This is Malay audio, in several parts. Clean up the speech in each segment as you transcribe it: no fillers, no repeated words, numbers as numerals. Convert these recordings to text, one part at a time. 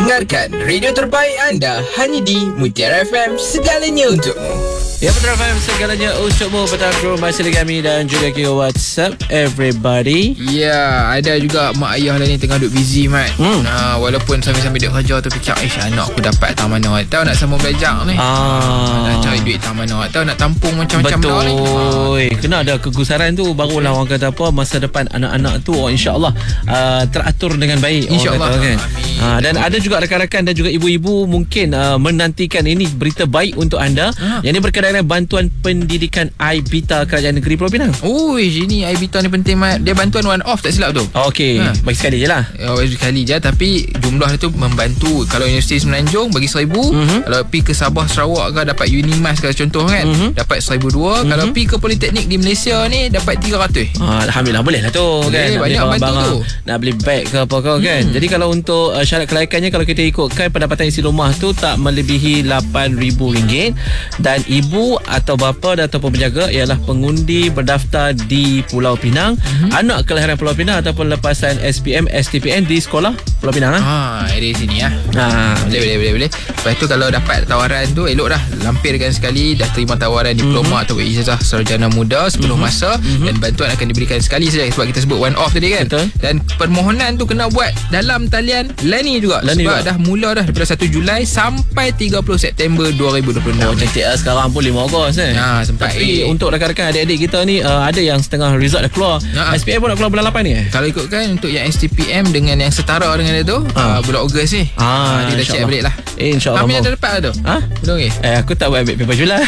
Dengarkan radio terbaik anda hanya di Mutiara FM, segalanya untukmu. Ya, Mutiara FM, segalanya untukmu. Petang Bro, masih dengan kami dan juga ke WhatsApp everybody. Ya, ada juga mak ayah lah ni tengah duduk busy, Mat. Walaupun sambil-sambil duduk kerja tu fikir, anak aku dapat tak mana, tahu nak sambung belajar ni. Nak cari duit tak mana, tahu nak tampung macam-macam dah ni. Betul. Kena ada kegusaran tu, barulah orang kata apa, masa depan anak-anak tu insya-Allah teratur dengan baik. InsyaAllah kan? Amin. Dan ada juga rakan-rakan dan juga ibu-ibu mungkin menantikan ini berita baik untuk anda. Yang ini berkaitan dengan bantuan pendidikan iBita Kerajaan Negeri Pulau Pinang. Ini iBita ni penting, Mat. Dia bantuan one off tak silap tu. Okey, bagi sekali je lah. Bagi sekali je, tapi jumlah dia tu membantu. Kalau Universiti Semenanjung bagi 1,000, kalau pergi ke Sabah Sarawak ke dapat Unimas ke contoh kan, dapat 1,200. Kalau pergi ke Politeknik di Malaysia ni dapat 300. Alhamdulillah, boleh lah tu kan. Banyak bantu tu. Nak beli beg ke apa kau kan. Jadi kalau untuk syarat kelaikannya, kalau kita ikutkan pendapatan isi rumah tu tak melebihi RM8,000 dan ibu atau bapa ataupun penjaga ialah pengundi berdaftar di Pulau Pinang, anak kelahiran Pulau Pinang ataupun lepasan SPM STPN di sekolah Pulau Pinang. Dari sini boleh. Lepas tu kalau dapat tawaran tu, elok dah lampirkan sekali. Dah terima tawaran diploma atau ijazah sarjana muda sepenuh masa, dan bantuan akan diberikan sekali saja, sebab kita sebut one off tadi kan. Betul. Dan permohonan tu kena buat dalam talian Lani juga, sebab dah mula dah daripada 1 Julai sampai 30 September 2026. Cantik lah, sekarang pun 5 Ogos kan. Sempat. Tapi untuk rakan-rakan adik-adik kita ni, ada yang setengah result dah keluar. SPM pun nak keluar bulan 8 ni. Kalau ikutkan untuk yang STPM dengan yang setara dengan dia tu, bulan Ogos ni. Kita check balik lah. InsyaAllah. Kami ada dapat lah tu. Belum ke? Aku tak buat ambil paper Julai.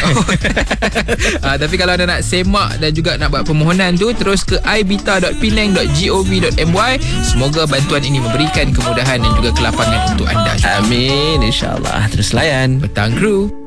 Tapi kalau anda nak semak dan juga nak buat permohonan tu, terus ke ibita.penang.gov.my. Semoga bantuan ini memberikan kemudahan dan juga kelapangan untuk anda. Amin, insyaAllah. Terus layan Petang Kru.